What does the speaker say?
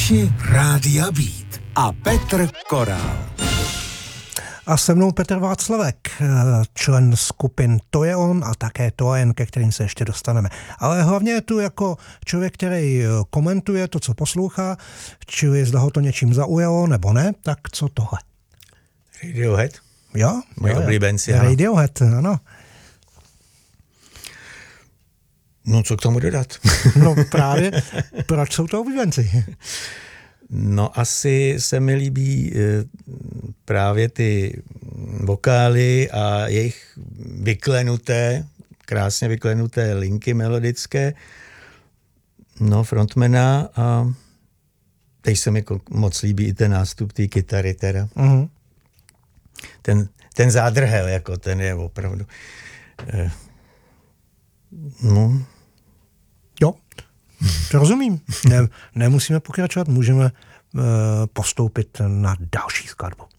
Posluchači Rádia Beat a Petr Korál. A se mnou Petr Václavek, člen skupin To je on a také To jen, ke kterým se ještě dostaneme. Ale hlavně je tu jako člověk, který komentuje to, co poslouchá, čili zda ho to něčím zaujalo nebo ne, tak co tohle? Radiohead? Jo? Moji oblíbenci. Radiohead, ano. No, co k tomu dodat? No právě, proč jsou to oblíbenci? No, asi se mi líbí právě ty vokály a jejich krásně vyklenuté linky melodické, no, frontmana, a teď se mi moc líbí i ten nástup té kytary teda. Mm-hmm. Ten zádrhel, jako ten je opravdu... No. Jo, rozumím. Nemusíme pokračovat, můžeme postoupit na další skladbu.